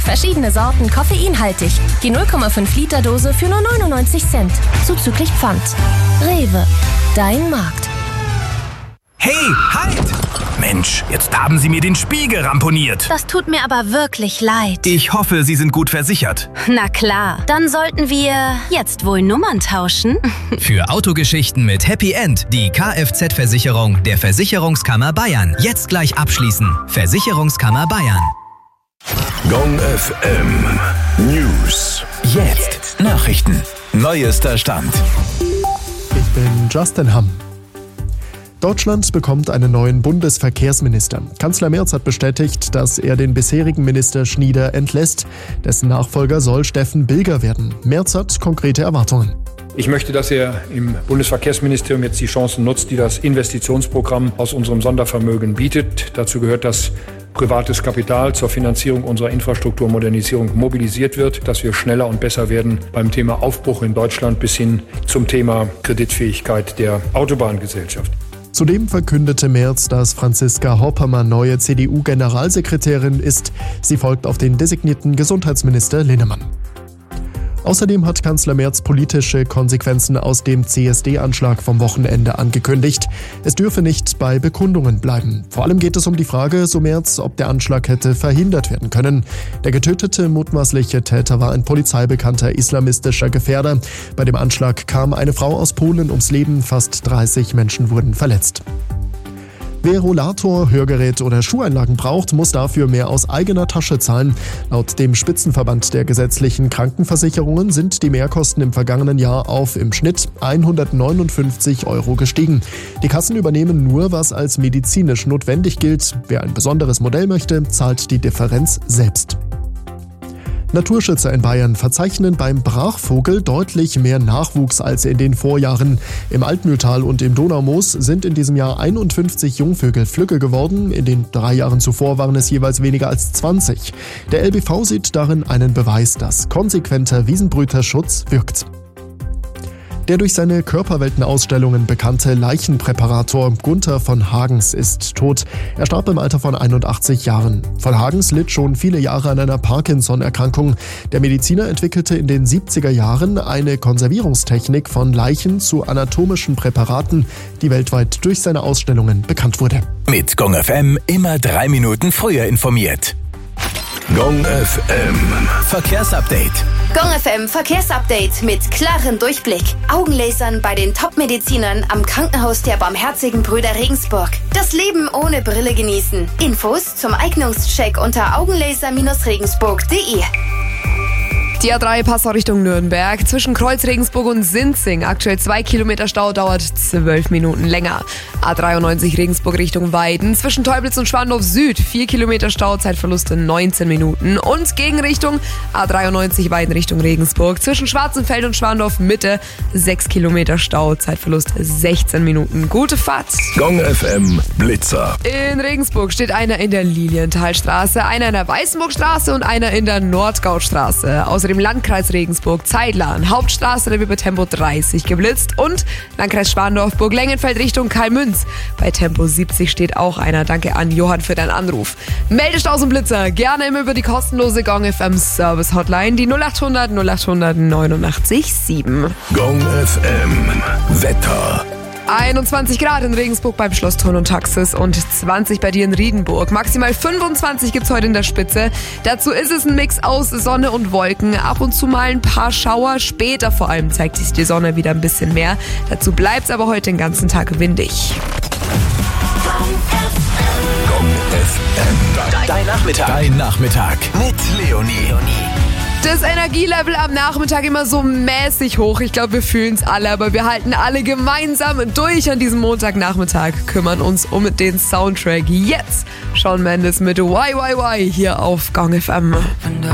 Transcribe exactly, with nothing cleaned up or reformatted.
Verschiedene Sorten koffeinhaltig. Die null Komma fünf Liter Dose für nur neunundneunzig Cent. Zuzüglich Pfand. Rewe. Dein Markt. Hey, halt! Mensch, jetzt haben Sie mir den Spiegel ramponiert. Das tut mir aber wirklich leid. Ich hoffe, Sie sind gut versichert. Na klar, dann sollten wir jetzt wohl Nummern tauschen. Für Autogeschichten mit Happy End die Kfz-Versicherung der Versicherungskammer Bayern. Jetzt gleich abschließen. Versicherungskammer Bayern. Gong F M News. Jetzt Nachrichten. Neuester Stand. Ich bin Justin Hamm. Deutschland bekommt einen neuen Bundesverkehrsminister. Kanzler Merz hat bestätigt, dass er den bisherigen Minister Schnieder entlässt. Dessen Nachfolger soll Steffen Bilger werden. Merz hat konkrete Erwartungen. Ich möchte, dass er im Bundesverkehrsministerium jetzt die Chancen nutzt, die das Investitionsprogramm aus unserem Sondervermögen bietet. Dazu gehört, dass privates Kapital zur Finanzierung unserer Infrastrukturmodernisierung mobilisiert wird, dass wir schneller und besser werden beim Thema Aufbruch in Deutschland bis hin zum Thema Kreditfähigkeit der Autobahngesellschaft. Zudem verkündete Merz, dass Franziska Hoppermann neue C D U-Generalsekretärin ist. Sie folgt auf den designierten Gesundheitsminister Linnemann. Außerdem hat Kanzler Merz politische Konsequenzen aus dem C S D-Anschlag vom Wochenende angekündigt. Es dürfe nicht bei Bekundungen bleiben. Vor allem geht es um die Frage, so Merz, ob der Anschlag hätte verhindert werden können. Der getötete mutmaßliche Täter war ein polizeibekannter islamistischer Gefährder. Bei dem Anschlag kam eine Frau aus Polen ums Leben, fast dreißig Menschen wurden verletzt. Wer Rollator, Hörgerät oder Schuheinlagen braucht, muss dafür mehr aus eigener Tasche zahlen. Laut dem Spitzenverband der gesetzlichen Krankenversicherungen sind die Mehrkosten im vergangenen Jahr auf im Schnitt hundertneunundfünfzig Euro gestiegen. Die Kassen übernehmen nur, was als medizinisch notwendig gilt. Wer ein besonderes Modell möchte, zahlt die Differenz selbst. Naturschützer in Bayern verzeichnen beim Brachvogel deutlich mehr Nachwuchs als in den Vorjahren. Im Altmühltal und im Donaumoos sind in diesem Jahr einundfünfzig Jungvögel flügge geworden. In den drei Jahren zuvor waren es jeweils weniger als zwanzig. Der L B V sieht darin einen Beweis, dass konsequenter Wiesenbrüterschutz wirkt. Der durch seine Körperweltenausstellungen bekannte Leichenpräparator Gunther von Hagens ist tot. Er starb im Alter von einundachtzig Jahren. Von Hagens litt schon viele Jahre an einer Parkinson-Erkrankung. Der Mediziner entwickelte in den siebziger Jahren eine Konservierungstechnik von Leichen zu anatomischen Präparaten, die weltweit durch seine Ausstellungen bekannt wurde. Mit Gong F M immer drei Minuten früher informiert. Gong F M Verkehrsupdate. Gong F M Verkehrsupdate mit klarem Durchblick. Augenlasern bei den Top-Medizinern am Krankenhaus der Barmherzigen Brüder Regensburg. Das Leben ohne Brille genießen. Infos zum Eignungscheck unter augenlaser Regensburg punkt de. Die A drei Passau Richtung Nürnberg. Zwischen Kreuz Regensburg und Sinzing. Aktuell zwei Kilometer Stau, dauert zwölf Minuten länger. A dreiundneunzig Regensburg Richtung Weiden. Zwischen Teublitz und Schwandorf Süd. vier Kilometer Stau, Zeitverluste neunzehn Minuten. Und Gegenrichtung A dreiundneunzig Weiden Richtung Regensburg. Zwischen Schwarzenfeld und Schwandorf Mitte. sechs Kilometer Stau, Zeitverlust sechzehn Minuten. Gute Fahrt. Gong F M Blitzer. In Regensburg steht einer in der Lilienthalstraße, einer in der Weißenburgstraße und einer in der Nordgaustraße. Außerdem Landkreis Regensburg, Zeitlan, Hauptstraße, da wird bei Tempo dreißig geblitzt und Landkreis Schwandorf, Burg-Lengenfeld Richtung Kalmünz. Bei Tempo siebzig steht auch einer. Danke an Johann für deinen Anruf. Meldestaus und Blitzer gerne immer über die kostenlose Gong F M Service Hotline, die null achthundert null achthundert neunundachtzig sieben. Gong F M Wetter. einundzwanzig Grad in Regensburg beim Schloss Thurn und Taxis und zwanzig bei dir in Riedenburg. Maximal fünfundzwanzig gibt's heute in der Spitze. Dazu ist es ein Mix aus Sonne und Wolken. Ab und zu mal ein paar Schauer. Später vor allem zeigt sich die Sonne wieder ein bisschen mehr. Dazu bleibt's aber heute den ganzen Tag windig. Gong F M. Dein Nachmittag. Dein Nachmittag mit Leonie. Das Energielevel am Nachmittag immer so mäßig hoch. Ich glaube, wir fühlen es alle, aber wir halten alle gemeinsam durch an diesem Montagnachmittag, kümmern uns um den Soundtrack. Jetzt Shawn Mendes mit Y Y Y hier auf Gong F M.